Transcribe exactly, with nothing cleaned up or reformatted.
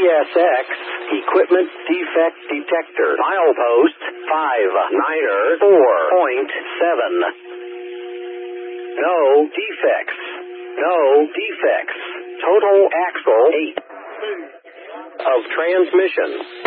S X Equipment Defect Detector. Milepost five niner four point seven. No defects. No defects. Total axle eight. Of transmission.